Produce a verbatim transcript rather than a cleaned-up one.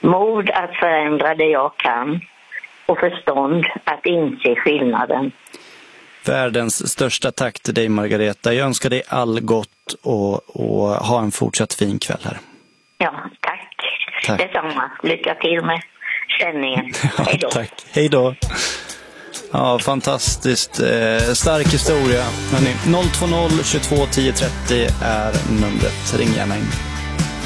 Mod att förändra det jag kan och förstånd att inse skillnaden. Världens största tack till dig, Margareta. Jag önskar dig all gott och, och ha en fortsatt fin kväll här. Ja, tack. Tack. Detsamma. Lycka till med sändningen. Ja, hej då. tack. Hej då. Ja, fantastiskt. Eh, stark historia. noll två noll tjugotvå tio trettio är numret. Ring gärna in.